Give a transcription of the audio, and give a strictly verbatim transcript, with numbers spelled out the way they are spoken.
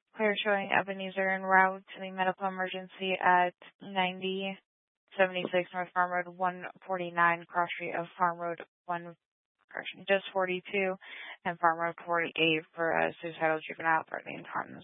Clear showing Ebenezer en route to the medical emergency at ninety seventy-six North Farm Road one forty-nine, cross street of Farm Road one, correction, just forty-two, and Farm Road forty-eight for a suicidal juvenile threatening harm